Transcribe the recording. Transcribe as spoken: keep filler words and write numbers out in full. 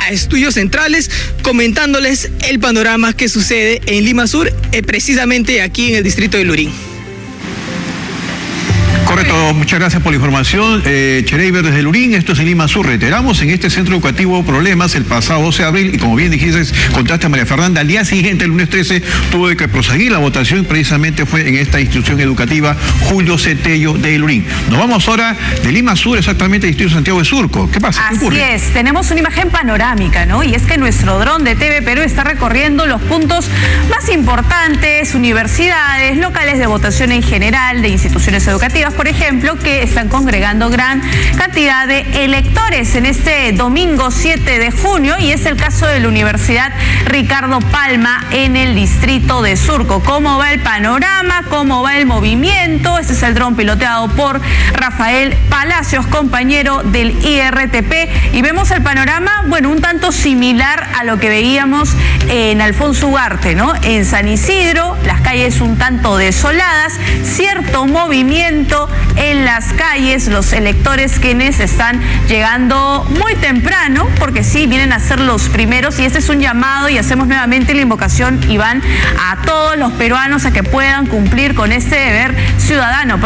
a Estudios Centrales, comentándoles el panorama que sucede en Lima Sur, eh, precisamente aquí en el distrito de Lurín. Correcto, muchas gracias por la información. Eh, Chereiber desde Lurín, esto es en Lima Sur. Reiteramos, en este centro educativo problemas el pasado doce de abril y como bien dijiste, contaste a María Fernanda, al día siguiente, el lunes trece, tuvo que proseguir la votación y precisamente fue en esta institución educativa Julio Cetello de Lurín. Nos vamos ahora de Lima Sur, exactamente al distrito de Santiago de Surco. ¿Qué pasa? ¿Qué ocurre? Así es, tenemos una imagen panorámica, ¿no? Y es que nuestro dron de T V Perú está recorriendo los puntos más importantes, universidades, locales de votación en general, de instituciones educativas, por ejemplo, que están congregando gran cantidad de electores en este domingo siete de junio, y es el caso de la Universidad Ricardo Palma en el distrito de Surco. ¿Cómo va el panorama? ¿Cómo va el movimiento? Este es el dron piloteado por Rafael Palacios, compañero del I R T P, y vemos el panorama, bueno, un tanto similar a lo que veíamos en Alfonso Ugarte, ¿no? En San Isidro, las calles un tanto desoladas, cierto movimiento en las calles, los electores quienes están llegando muy temprano, porque sí, vienen a ser los primeros, y este es un llamado y hacemos nuevamente la invocación, Iván, a todos los peruanos a que puedan cumplir con este deber ciudadano.